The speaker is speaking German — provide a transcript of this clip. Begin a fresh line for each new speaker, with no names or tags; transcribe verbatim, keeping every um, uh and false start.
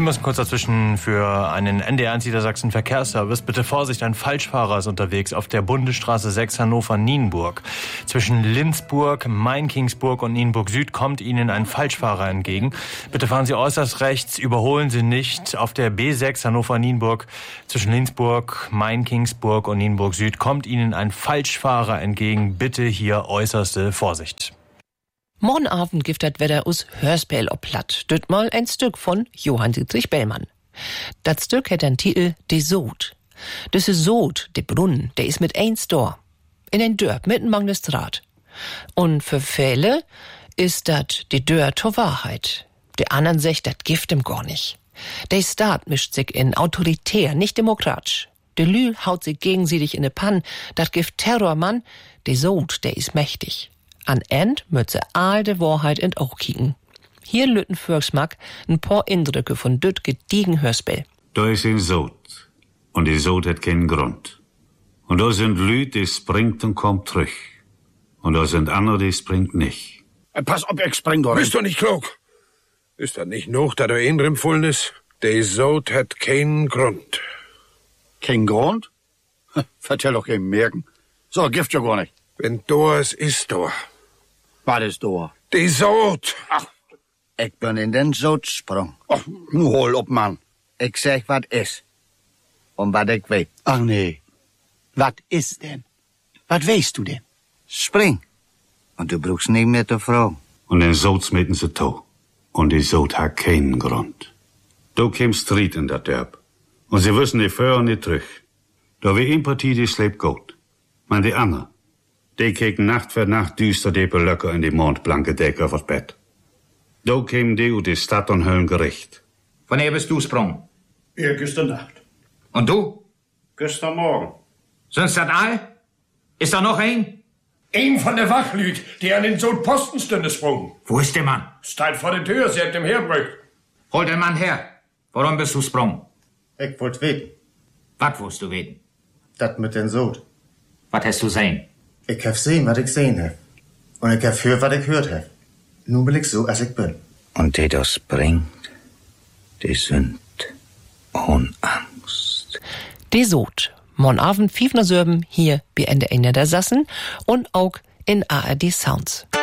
Wir müssen kurz dazwischen für einen N D R eins Niedersachsen Verkehrsservice. Bitte Vorsicht, ein Falschfahrer ist unterwegs auf der Bundesstraße sechs Hannover-Nienburg. Zwischen Lindsburg, Main-Kingsburg und Nienburg Süd kommt Ihnen ein Falschfahrer entgegen. Bitte fahren Sie äußerst rechts, überholen Sie nicht. Auf der B sechs Hannover-Nienburg zwischen Lindsburg, Main-Kingsburg und Nienburg Süd kommt Ihnen ein Falschfahrer entgegen. Bitte hier äußerste Vorsicht.
Morgen Abend gibt das Wetter aus Hörspiel ob Platt. Düt mal ein Stück von Johann Dietrich Bellmann. Das Stück hat den Titel De Sod. Das ist Sod, de Brunnen, der ist mit ein Stor. In ein Dörp, mitten mang de Straat. Und für Fälle ist dat die Dörr zur Wahrheit. Der anderen sagt, dat Gift im gar nicht. Der Staat mischt sich in autoritär, nicht demokratisch. De Lü haut sich gegenseitig in de Pann, dat Gift Terrormann, de Sod, der ist mächtig. An End mütze all de Wahrheit in Auge kicken. Hier lütten Volksmark ein paar Indrücke von düt gediegen Hörspiel.
Da ist ein Sod. Und die Sod hat keinen Grund. Und da sind Lüt, die springt und kommt zurück. Und da sind andere, die springt nicht.
Äh, pass auf, ich spring doch.
Bist du nicht klug? Ist das nicht noch, da du inrem vollen ist? Die Sod hat keinen Grund.
Kein Grund? Vertell doch kein Merken. So, Gift ja gar nicht.
Wenn da es ist, da.
Was ist da?
Die Sod.
Ach, ich bin in den Sod sprung. Ach, nu hol op, Mann. Ich sag, was ist. Und was ich weiß. Ach nee. Was ist denn? Was weißt du denn? Spring. Und du brauchst nicht mehr zu fragen.
Und den Sod smeten sie to. Und die Sod hat keinen Grund. Da käm Streit in dat Dörp. Und sie wissen die vor und die zurück. Da wie ein Partie, die schläft gut. Man die andere. Die keken Nacht für Nacht düster die Löcker in die mondblanke Decke auf das Bett. Da kämen die ut die Stadt und höllen Gericht.
Wanneer bist du sprung?
Ja, gestern Nacht.
Und du?
Gestern Morgen.
Sind's das all? Ist da noch ein?
Ein von der Wachlüt, die an den Sodpostenstünde sprung.
Wo ist der Mann?
Steht vor der Tür, sie hat dem herbrückt.
Hol den Mann her. Warum bist du sprung?
Ich wollt weten.
Was willst du weten?
Dat mit den Sod.
Was hast du sehen?
Ich hab sehen, was ich sehen hab. Und ich hab hört, was ich hört hab. Nun bin ich so, als ich bin.
Und die das bringt, die sind ohne Angst.
De Sod. Morgen Abend, fünf Uhr hier bei N D R Niedersachsen und auch in A R D Sounds.